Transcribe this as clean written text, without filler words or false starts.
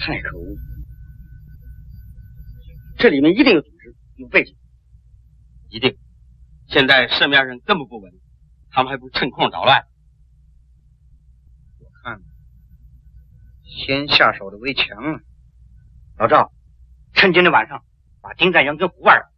太可恶！这里面一定有组织，有背景。 一定。现在市面上这么不稳，他们还不趁空捣乱？ 我看先下手的为强啊！老赵，趁今天晚上把丁占阳跟胡二